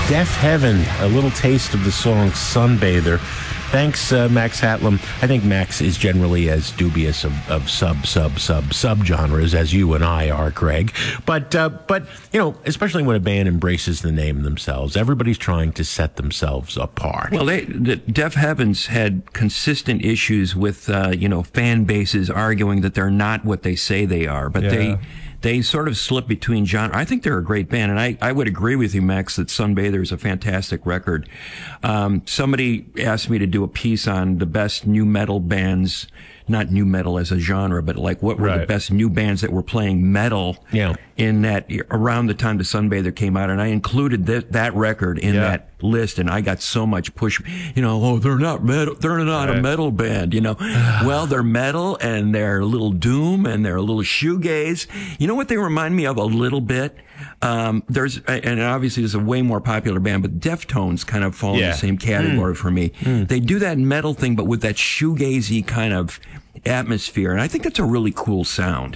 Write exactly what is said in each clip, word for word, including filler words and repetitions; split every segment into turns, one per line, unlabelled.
Deaf Heaven, a little taste of the song Sunbather. Thanks, uh, Max Hatlam. I think Max is generally as dubious of, of sub, sub, sub, sub genres as you and I are, Greg. But, uh, but you know, especially when a band embraces the name themselves, everybody's trying to set themselves apart.
Well, they, the Deaf Heavens had consistent issues with, uh, you know, fan bases arguing that they're not what they say they are, but yeah. they... They sort of slip between genres. I think they're a great band, and I, I would agree with you, Max, that Sunbather is a fantastic record. Um, somebody asked me to do a piece on the best new metal bands, not new metal as a genre, but like what were right. the best new bands that were playing metal
yeah.
in that around the time the Sunbather came out, and I included th- that record in yeah. that list, and I got so much push. You know, oh, they're not metal. They're not right. a metal band. You know, well, they're metal, and they're a little doom, and they're a little shoegaze. You know what they remind me of a little bit? Um, there's, and obviously there's a way more popular band, but Deftones kind of fall yeah. in the same category mm. for me. Mm. They do that metal thing, but with that shoegazy kind of atmosphere, and I think that's a really cool sound.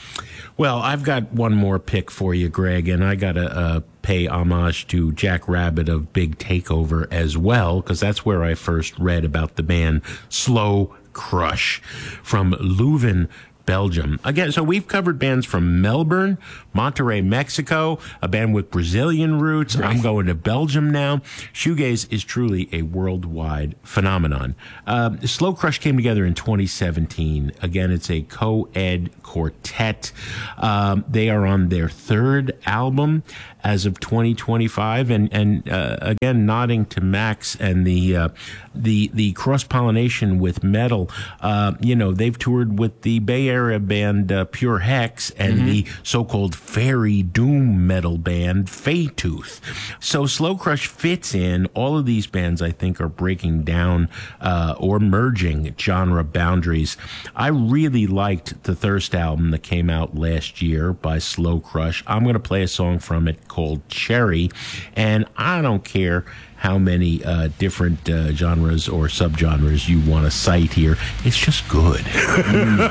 Well, I've got one more pick for you, Greg, and I got to uh, pay homage to Jack Rabbit of Big Takeover as well, because that's where I first read about the band Slow Crush from Leuven, Belgium. Again, so we've covered bands from Melbourne, Monterrey, Mexico, a band with Brazilian roots. Right. I'm going to Belgium now. Shoegaze is truly a worldwide phenomenon. Uh, Slow Crush came together in twenty seventeen. Again, it's a co-ed quartet. Um, they are on their third album as of twenty twenty-five, and and uh, again, nodding to Max and the uh, the the cross pollination with metal. Uh, you know, they've toured with the Bay Area band uh, Pure Hex and mm-hmm. the so-called fairy doom metal band Faytooth. So Slow Crush fits in. All of these bands, I think, are breaking down uh, or merging genre boundaries. I really liked the Thirst album that came out last year by Slow Crush. I'm going to play a song from it called Cherry, and I don't care how many uh, different uh, genres or subgenres you want to cite here. It's just good. mm.